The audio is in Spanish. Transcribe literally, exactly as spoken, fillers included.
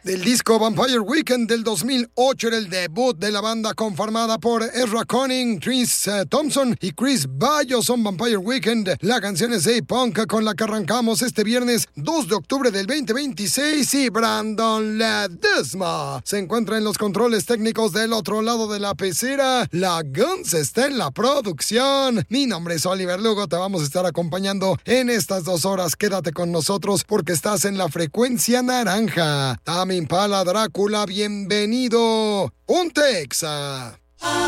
Del disco Vampire Weekend del dos mil ocho era el debut de la banda conformada por Ezra Koenig, Chris uh, Thompson y Chris Bayo. Son Vampire Weekend. La canción es A-Punk con la que arrancamos este viernes dos de octubre del veinte veintiséis y Brandon Ledesma se encuentra en los controles técnicos del otro lado de la pecera. La Guns está en la producción. Mi nombre es Oliver Lugo. Te vamos a estar acompañando en estas dos horas. Quédate con nosotros porque estás en la frecuencia naranja. Tame Impala, Drácula, bienvenido. Un Texa.